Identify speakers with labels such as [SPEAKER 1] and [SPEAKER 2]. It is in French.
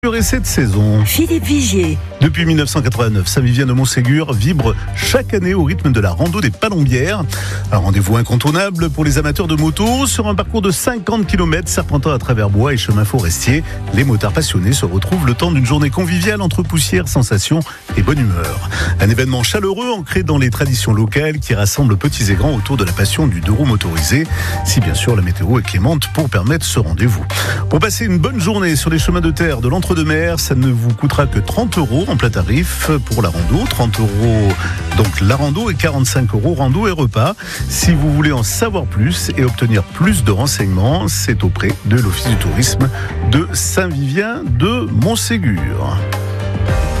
[SPEAKER 1] Et cette saison.
[SPEAKER 2] Philippe Vigier.
[SPEAKER 1] Depuis 1989, Saint-Vivien de Montségur vibre chaque année au rythme de la rando des Palombières. Un rendez-vous incontournable pour les amateurs de moto. Sur un parcours de 50 km serpentant à travers bois et chemins forestiers, les motards passionnés se retrouvent le temps d'une journée conviviale entre poussière, sensations et bonne humeur. Un événement chaleureux ancré dans les traditions locales qui rassemble petits et grands autour de la passion du deux roues motorisé. Si bien sûr la météo est clémente pour permettre ce rendez-vous. Pour passer une bonne journée sur les chemins de terre de l'Entre-deux-Mers, ça ne vous coûtera que 30 € en plat tarif pour la rando. 30 € donc la rando et 45 € rando et repas. Si vous voulez en savoir plus et obtenir plus de renseignements, c'est auprès de l'Office du tourisme de Saint-Vivien de Montségur.